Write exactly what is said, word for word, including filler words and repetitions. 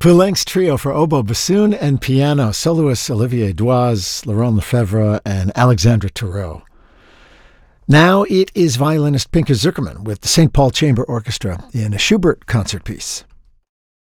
Poulenc's trio for oboe, bassoon, and piano, soloists Olivier Doise, Laurent Lefebvre, and Alexandra Thoreau. Now it is violinist Pinka Zuckerman with the Saint Paul Chamber Orchestra in a Schubert concert piece.